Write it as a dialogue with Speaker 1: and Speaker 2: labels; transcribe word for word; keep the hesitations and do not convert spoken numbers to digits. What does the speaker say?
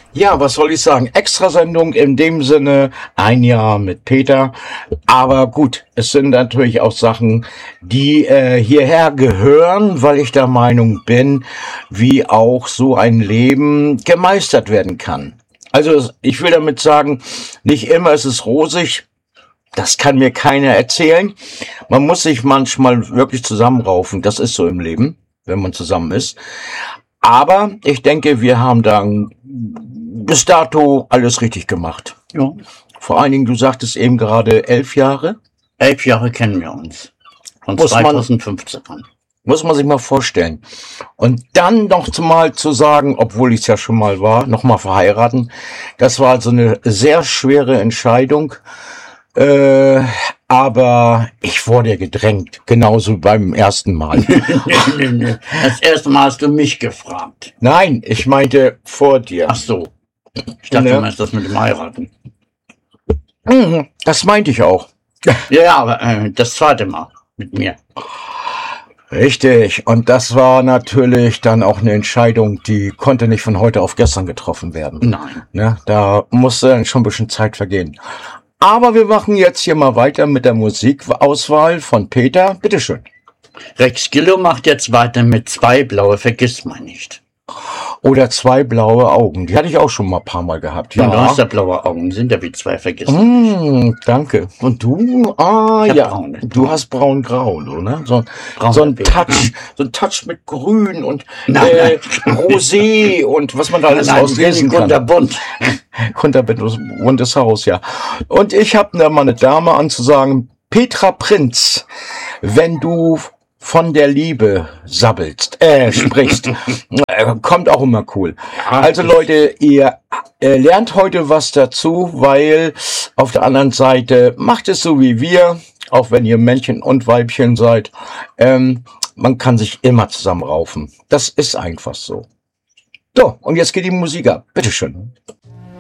Speaker 1: Ja, was soll ich sagen? Extrasendung in dem Sinne, ein Jahr mit Peter. Aber gut, es sind natürlich auch Sachen, die äh, hierher gehören, weil ich der Meinung bin, wie auch so ein Leben gemeistert werden kann. Also ich will damit sagen, nicht immer ist es rosig. Das kann mir keiner erzählen. Man muss sich manchmal wirklich zusammenraufen. Das ist so im Leben, wenn man zusammen ist. Aber ich denke, wir haben dann bis dato alles richtig gemacht.
Speaker 2: Ja.
Speaker 1: Vor allen Dingen, du sagtest eben gerade elf Jahre.
Speaker 2: Elf Jahre kennen wir uns. Von
Speaker 1: Muss man-
Speaker 2: zweitausendfünfzehn an.
Speaker 1: Muss man sich mal vorstellen. Und dann noch mal zu sagen, obwohl ich es ja schon mal war, noch mal verheiraten. Das war also eine sehr schwere Entscheidung. Äh, aber ich wurde gedrängt. Genauso beim ersten Mal.
Speaker 2: Nee, nee, nee. Das erste Mal hast du mich gefragt.
Speaker 1: Nein, ich meinte vor dir.
Speaker 2: Ach so. Ich dachte,
Speaker 1: Ja.
Speaker 2: du meinst das mit dem Heiraten.
Speaker 1: Mhm, das meinte ich auch.
Speaker 2: Ja, ja, aber äh, das zweite Mal mit mir.
Speaker 1: Richtig. Und das war natürlich dann auch eine Entscheidung, die konnte nicht von heute auf gestern getroffen werden.
Speaker 2: Nein.
Speaker 1: Ne? Da musste dann schon ein bisschen Zeit vergehen. Aber wir machen jetzt hier mal weiter mit der Musikauswahl von Peter. Bitteschön.
Speaker 2: Rex Gillo macht jetzt weiter mit zwei blaue Vergiss mal nicht.
Speaker 1: Oder zwei blaue Augen. Die hatte ich auch schon mal ein paar Mal gehabt.
Speaker 2: Ja. Und du
Speaker 1: Ja.
Speaker 2: hast ja blaue Augen, sind ja wie zwei Vergiss.
Speaker 1: Mm, danke. Und du? Ah,
Speaker 2: Ich hab
Speaker 1: ja.
Speaker 2: braune.
Speaker 1: Du hast braun-grau, oder? So,
Speaker 2: Braun-
Speaker 1: so ein Touch, so ein Touch mit Grün und
Speaker 2: Nein,
Speaker 1: äh, Rosé und was man da alles auslesen kann.
Speaker 2: Kunterbunt.
Speaker 1: Kunterbuntes Haus, ja. Und ich habe da mal eine Dame anzusagen, Petra Prinz, wenn du von der Liebe sabbelst, äh, sprichst, äh, kommt auch immer cool. Also Leute, ihr äh, lernt heute was dazu, weil auf der anderen Seite macht es so wie wir, auch wenn ihr Männchen und Weibchen seid, ähm, man kann sich immer zusammenraufen. Das ist einfach so. So, und jetzt geht die Musik ab. Bitteschön.